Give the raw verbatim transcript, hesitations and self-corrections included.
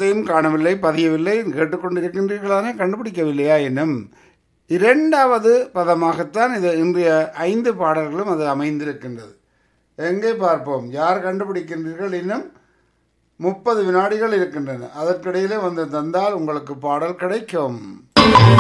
பதத்தையும் காணவில்லை, பதியவில்லை. கேட்டுக்கொண்டிருக்கின்றீர்களானே, கண்டுபிடிக்கவில்லையா என்னும் இரண்டாவது பதமாகத்தான் இது இன்றைய ஐந்து பாடல்களும் அது அமைந்திருக்கின்றது. எங்கே பார்ப்போம், யார் கண்டுபிடிக்கின்றீர்கள்? இன்னும் முப்பது வினாடிகள் இருக்கின்றன. அதற்கிடையிலே வந்து தந்தால் உங்களுக்கு பாடல் கிடைக்கும்.